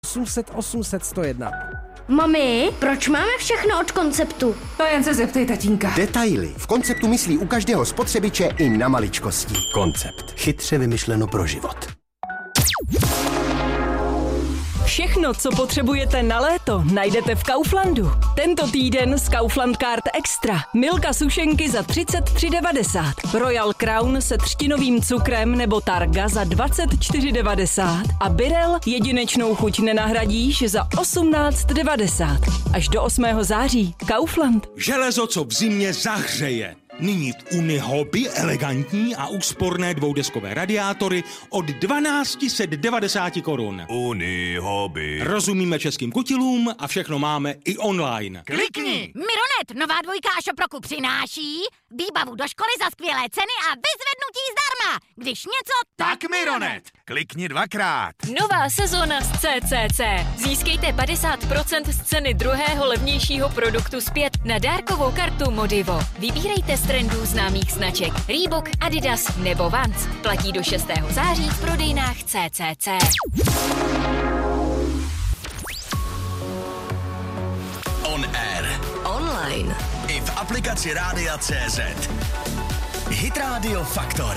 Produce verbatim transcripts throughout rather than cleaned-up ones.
osm set osm set sto jedna. Mami, proč máme všechno od Konceptu? To jen se zeptej tatínka. Detaily. V Konceptu myslí u každého spotřebiče i na maličkosti. Koncept. Chytře vymyšleno pro život. Všechno, co potřebujete na léto, najdete v Kauflandu. Tento týden z Kaufland Card Extra. Milka sušenky za třicet tři devadesát. Royal Crown se třtinovým cukrem nebo Targa za dvacet čtyři devadesát. A Birel jedinečnou chuť nenahradíš za osmnáct devadesát. Až do osmého září. Kaufland. Železo, co v zimě zahřeje. Nyní v Unihoby elegantní a úsporné dvoudeskové radiátory od dvanáct set devadesát korun. Unihoby. Rozumíme českým kutilům a všechno máme i online. Klikni! Mironet, nová dvojka Šoproku přináší výbavu do školy za skvělé ceny a vyzvednutí zdarma. Když něco, Tak Mironet! Klikni dvakrát. Nová sezóna z C C C. Získejte padesát procent z ceny druhého levnějšího produktu zpět na dárkovou kartu Modivo. Vybírejte z trendů známých značek Reebok, Adidas nebo Vans. Platí do šestého září v prodejnách C C C. On air. Online. I v aplikaci Rádia C Z. Hit Radio Faktor.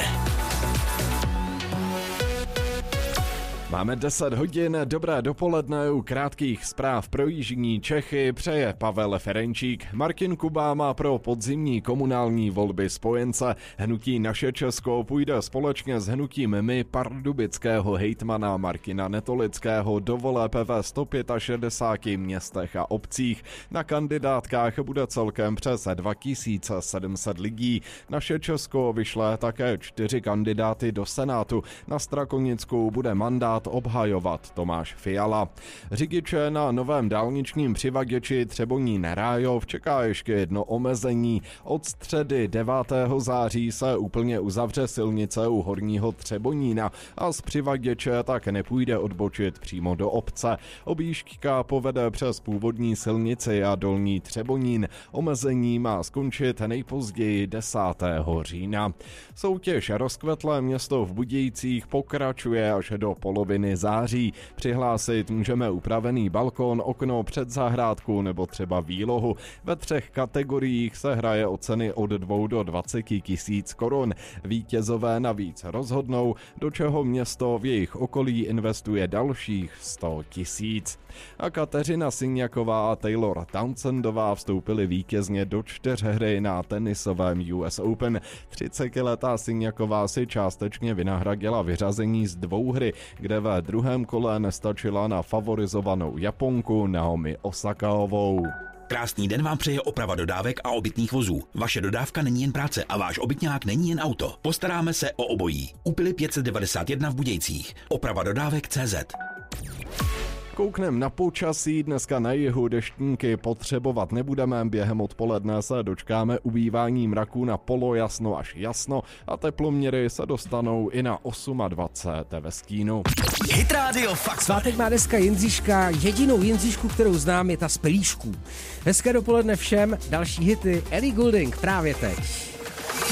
Máme deset hodin, dobré dopoledne, u krátkých zpráv pro jižní Čechy přeje Pavel Ferenčík. Martin Kuba má pro podzimní komunální volby spojence. Hnutí Naše Česko půjde společně s hnutím My pardubického hejtmana Martina Netolického do voleb ve sto šedesát pěti městech a obcích. Na kandidátkách bude celkem přes dva tisíce sedm set lidí. Naše Česko vyšle také čtyři kandidáty do Senátu. Na Strakonicku bude mandát obhajovat Tomáš Fiala. Řidiče na novém dálničním přivaděči Třebonín-Rájov čeká ještě jedno omezení. Od středy devátého září se úplně uzavře silnice u Horního Třebonína a z přivaděče tak nepůjde odbočit přímo do obce. Objížďka povede přes původní silnici a Dolní Třebonín. Omezení má skončit nejpozději desátého října. Soutěž Rozkvetlé město v Budějcích pokračuje až do poloviny září. Přihlásit můžeme upravený balkon, okno před zahrádku nebo třeba výlohu. Ve třech kategoriích se hraje o ceny od dvou do dvaceti tisíc korun. Vítězové navíc rozhodnou, do čeho město v jejich okolí investuje dalších sto tisíc. A Kateřina Syňaková a Taylor Townsendová vstoupili vítězně do čtyřhry na tenisovém U S Open. třicetiletá Syňaková si částečně vynahradila vyřazení z dvouhry, kde ve druhém kole nestačila na favorizovanou Japonku Naomi Osakaovou. Krásný den vám přeje oprava dodávek a obytných vozů. Vaše dodávka není jen práce a váš obytňák není jen auto. Postaráme se o obojí. Úpily pět set devadesát jedna v Budějcích. Oprava dodávek tečka cé zet. Kouknem na počasí, dneska na jihu deštníky potřebovat nebudeme, během odpoledne se dočkáme ubývání mraků na polojasno až jasno a teploměry se dostanou i na dvacet osm ve stínu. Hit Radio Faktor. Svátek má dneska Jindřiška, jedinou Jindřišku, kterou znám, je ta z Pelíšků. Hezké dopoledne všem, další hity Ellie Goulding právě teď.